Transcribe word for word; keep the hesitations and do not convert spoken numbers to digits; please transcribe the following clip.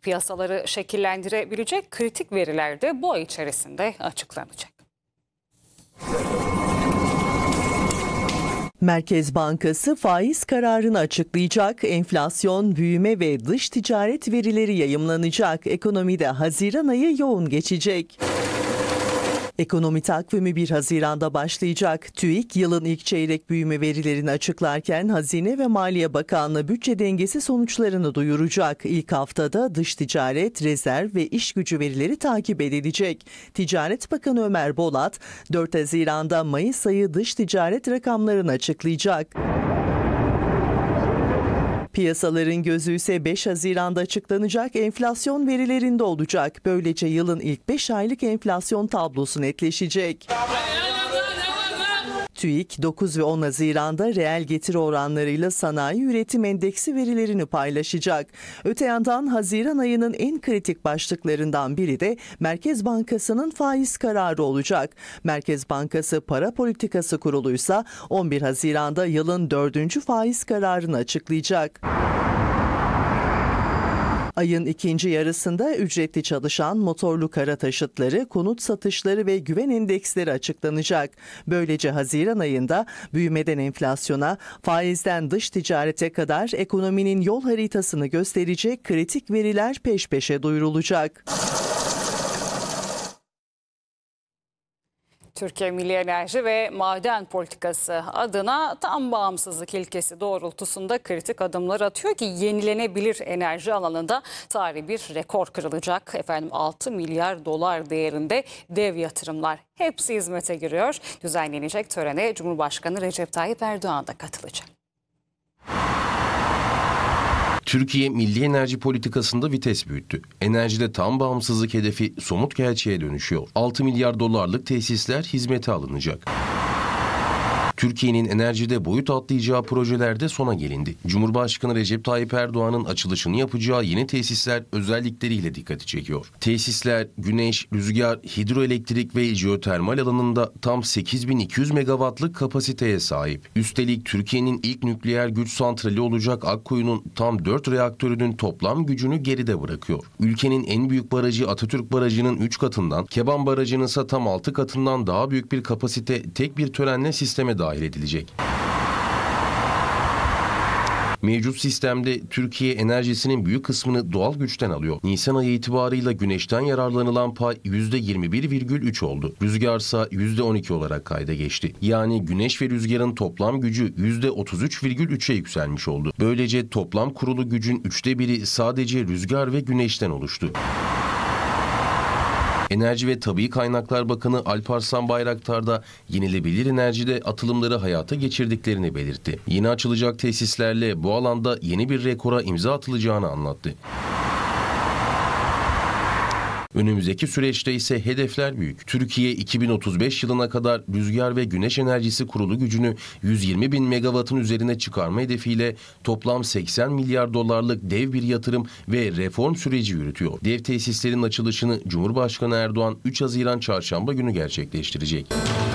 Piyasaları şekillendirebilecek kritik veriler de bu ay içerisinde açıklanacak. Merkez Bankası faiz kararını açıklayacak, enflasyon, büyüme ve dış ticaret verileri yayımlanacak. Ekonomide Haziran ayı yoğun geçecek. Ekonomi takvimi bir Haziran'da başlayacak. TÜİK yılın ilk çeyrek büyüme verilerini açıklarken Hazine ve Maliye Bakanlığı bütçe dengesi sonuçlarını duyuracak. İlk haftada dış ticaret, rezerv ve iş gücü verileri takip edilecek. Ticaret Bakanı Ömer Bolat, dört Haziran'da Mayıs ayı dış ticaret rakamlarını açıklayacak. Piyasaların gözü ise beş Haziran'da açıklanacak enflasyon verilerinde olacak. Böylece yılın ilk beş aylık enflasyon tablosu netleşecek. TÜİK dokuz ve on Haziran'da reel getiri oranlarıyla sanayi üretim endeksi verilerini paylaşacak. Öte yandan Haziran ayının en kritik başlıklarından biri de Merkez Bankası'nın faiz kararı olacak. Merkez Bankası Para Politikası Kurulu'ysa on bir Haziran'da yılın dördüncü faiz kararını açıklayacak. Ayın ikinci yarısında ücretli çalışan motorlu kara taşıtları, konut satışları ve güven endeksleri açıklanacak. Böylece Haziran ayında büyümeden enflasyona, faizden dış ticarete kadar ekonominin yol haritasını gösterecek kritik veriler peş peşe duyurulacak. Türkiye Milli Enerji ve Maden Politikası adına tam bağımsızlık ilkesi doğrultusunda kritik adımlar atıyor ki yenilenebilir enerji alanında tarihi bir rekor kırılacak. Efendim altı milyar dolar değerinde dev yatırımlar hepsi hizmete giriyor. Düzenlenecek törene Cumhurbaşkanı Recep Tayyip Erdoğan da katılacak. Türkiye milli enerji politikasında vites büyüttü. Enerjide tam bağımsızlık hedefi somut gerçeğe dönüşüyor. altı milyar dolarlık tesisler hizmete alınacak. Türkiye'nin enerjide boyut atlayacağı projelerde sona gelindi. Cumhurbaşkanı Recep Tayyip Erdoğan'ın açılışını yapacağı yeni tesisler özellikleriyle dikkati çekiyor. Tesisler güneş, rüzgar, hidroelektrik ve jeotermal alanında tam sekiz bin iki yüz megawattlık kapasiteye sahip. Üstelik Türkiye'nin ilk nükleer güç santrali olacak Akkuyu'nun tam dört reaktörünün toplam gücünü geride bırakıyor. Ülkenin en büyük barajı Atatürk Barajı'nın üç katından, Keban Barajı'nın ise tam altı katından daha büyük bir kapasite tek bir törenle sisteme dahil edilecek. Mevcut sistemde Türkiye enerjisinin büyük kısmını doğal güçten alıyor. Nisan ayı itibarıyla güneşten yararlanılan pay yüzde yirmi bir virgül üç oldu. Rüzgarsa yüzde on iki olarak kayda geçti. Yani güneş ve rüzgarın toplam gücü yüzde otuz üç virgül üçe yükselmiş oldu. Böylece toplam kurulu gücün üçte biri sadece rüzgar ve güneşten oluştu. Enerji ve Tabii Kaynaklar Bakanı Alparslan Bayraktar da yenilebilir enerjide atılımları hayata geçirdiklerini belirtti. Yeni açılacak tesislerle bu alanda yeni bir rekora imza atılacağını anlattı. Önümüzdeki süreçte ise hedefler büyük. Türkiye iki bin otuz beş yılına kadar rüzgar ve güneş enerjisi kurulu gücünü yüz yirmi bin megawattın üzerine çıkarma hedefiyle toplam seksen milyar dolarlık dev bir yatırım ve reform süreci yürütüyor. Dev tesislerin açılışını Cumhurbaşkanı Erdoğan üç Haziran Çarşamba günü gerçekleştirecek.